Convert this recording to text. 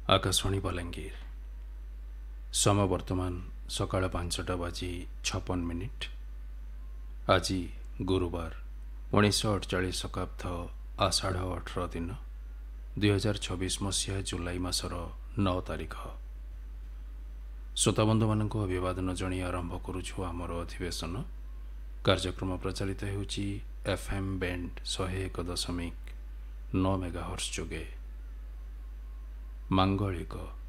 ଆକାଶବାଣୀ ବଲାଙ୍ଗୀର। ସମୟ ବର୍ତ୍ତମାନ ସକାଳ 5ଟା ବାଜି 56 ଆଜି ଗୁରୁବାର 1948 ଶକାବ୍ଦ ଆଷାଢ଼ 18 ଦିନ 2024 ମସିହା ଜୁଲାଇ ମାସର 9 ତାରିଖ। ଶ୍ରୋତାବନ୍ଧୁମାନଙ୍କୁ ଅଭିବାଦନ ଜଣାଇ ଆରମ୍ଭ କରୁଛୁ ଆମର ଅଧିବେଶନ। କାର୍ଯ୍ୟକ୍ରମ ପ୍ରଚାରିତ ହେଉଛି FM ବ୍ୟାଣ୍ଡ 101.9 ମେଗାହର୍ଟ୍ଜ ଯୋଗେ। ମାଙ୍ଗଳିକ